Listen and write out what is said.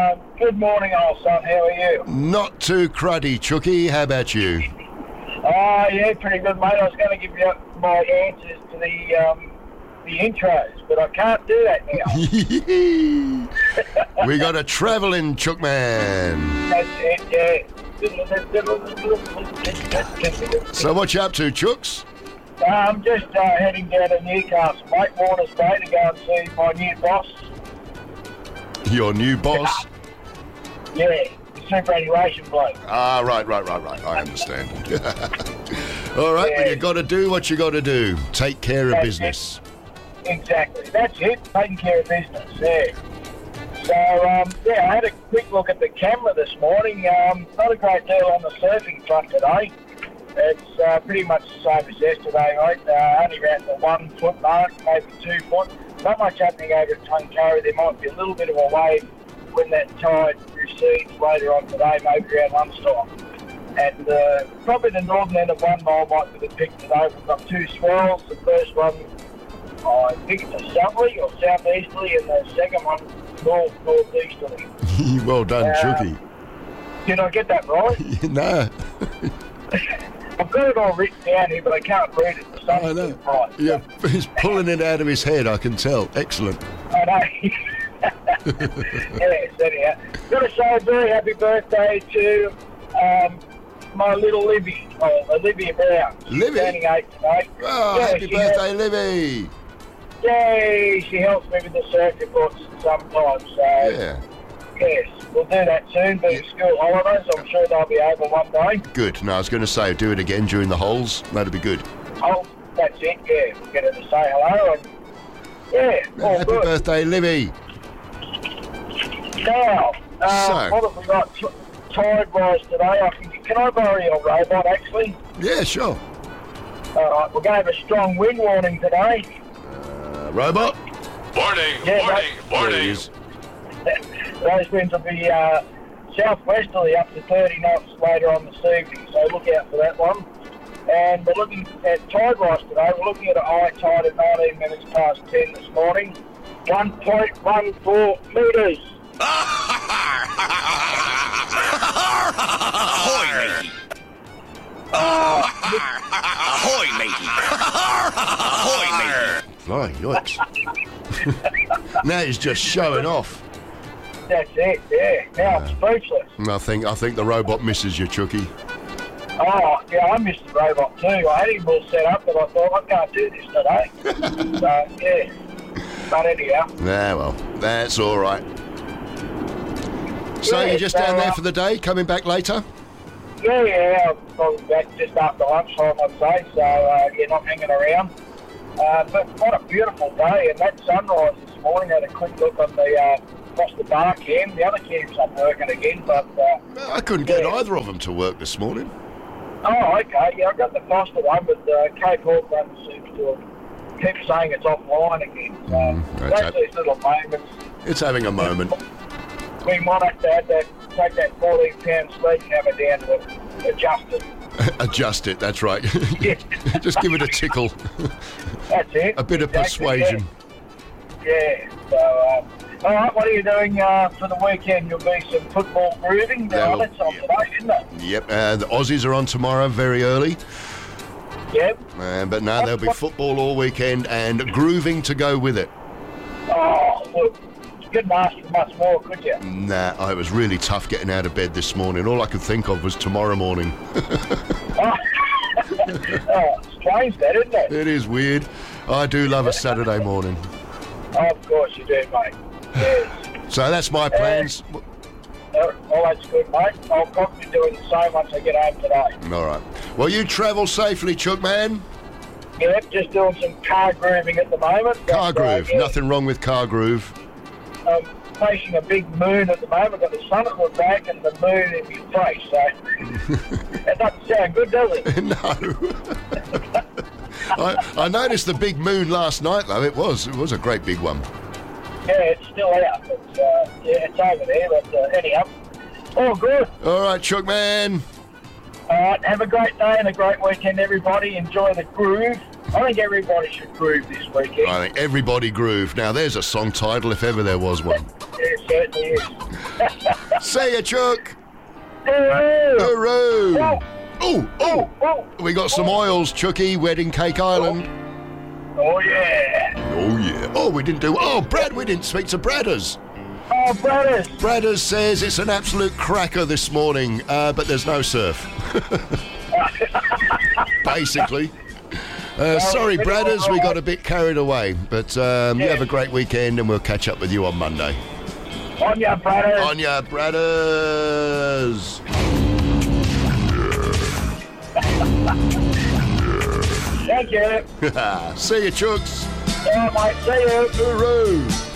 Good morning, old son. How are you? Not too cruddy, Chooky. How about you? Oh, yeah, pretty good, mate. I was going to give you my answers to the intros, but I can't do that now. We got a travelling Chookman. That's it, yeah. So what you up to, Chooks? I'm just heading down to Newcastle, mate, Warner's Bay, to go and see my new boss. Your new boss? Yeah, superannuation bloke. Ah, right. I understand. All right, Yeah. but you got to do what you got to do. Take care of That's business. Exactly. That's it. Taking care of business. Yeah. So, I had a quick look at the camera this morning. Not a great deal on the surfing front today. It's pretty much the same as yesterday, mate. Only around the 1 foot mark, maybe 2 foot. Not much happening over at Tuncurry. There might be a little bit of a wave when that tide recedes later on today, maybe around lunchtime. And probably the northern end of 1 mile might be the pick today. We've got 2 swells. The first one, I think it's a southerly or southeasterly, and the second one, northeasterly. Well done, Chooky. Did I get that right? No. I've got it all written down here, but I can't read it. The sun's I know. bright. Yeah, he's pulling it out of his head, I can tell. Excellent. I know. Yes, anyhow. Got to say a very happy birthday to my little Libby, Olivia Brown. She's Libby? turning 8 today. Oh, Yeah, happy she birthday, Libby. Yay! She helps me with the circuit books sometimes, so Yeah, yes, we'll do that soon. Being school holidays, I'm sure they'll be over one day. good. No, I was going to say, do it again during the holes. That'd be good. Oh, that's it, yeah. We'll get her to say hello and yeah, all Happy good. birthday, Libby. Now, So- what have we got tide-wise today? Can I borrow your robot, actually? Yeah, sure. All right, we're going to have a strong wind warning today. Robot? Warning, Yeah, warning, There he warning. is. Those winds will be southwesterly up to 30 knots later on this evening, so look out for that one. And we're looking at tide-wise today. We're looking at a high tide at 19 minutes past 10 this morning. 1.14 metres. Ahoy, matey. Ahoy, matey. Ahoy, matey. Flying yikes. Now he's just showing off. That's it, yeah. Now I'm speechless. I think the robot misses you, Chooky. Oh, yeah, I missed the robot too. I had him all set up, but I thought, I can't do this today. So, yeah. But anyhow. Ah, well, that's all right. So Yeah, you're just so, down there for the day, coming back later? Yeah, I'll probably back just after lunchtime, I'd say. So, yeah, not hanging around. But what a beautiful day. And that sunrise this morning, I had a quick look on the across the bar cam. The other cam's not working again, but... I couldn't get yeah. either of them to work this morning. Oh, okay. Yeah, I got the Foster one, but Cape Hawk one seems to keep saying it's offline again. So that's that's these little moments. It's having a moment. We might have to take that 14-pound sledgehammer down to adjust it. Adjust it, that's right. Yeah. Just give it a tickle. That's it. A bit of Exactly, persuasion. Yeah. So, all right, what are you doing for the weekend? You'll be some football grooving. Yeah, That's on today, isn't it? Yep, the Aussies are on tomorrow very early. Yep. But no, there'll be football all weekend and grooving to go with it. Oh, look, you couldn't ask for much more, could you? Nah, it was really tough getting out of bed this morning. All I could think of was tomorrow morning. Oh, strange that, isn't it? It is weird. I do love a Saturday morning. Of course you do, mate. Yes. So that's my plans. Oh, that's good, mate. I'll probably be doing the same once I get home today. All right. Well, you travel safely, Chook man. Yep, just doing some car grooving at the moment. Car But, groove. yeah, Nothing wrong with car groove. I'm facing a big moon at the moment. Got the sun at my back and the moon in my face. So that doesn't sound good, does it? No. I noticed the big moon last night, though. It was a great big one. Yeah, it's still out. But, yeah, it's over there. But anyhow, all good. All right, Chook man. All right, have a great day and a great weekend, everybody. Enjoy the groove. I think everybody should groove this weekend. I think everybody groove. Now, there's a song title if ever there was one. There certainly is. See ya, Chuck. Hooroo! Hooroo. Oh, Oh. We got some oils, Chucky, Wedding Cake Island. oh, yeah. Oh, yeah. Oh, we didn't do... Oh, Brad, we didn't speak to Bradders. Oh, brothers. Bradders says it's an absolute cracker this morning, but there's no surf. Basically. Sorry, Bradders, we got a bit carried away. But you have a great weekend, and we'll catch up with you on Monday. On ya, brothers. On ya, Bradders. Thank you. See you, Chucks. Yeah, mate. See you. Hooroo.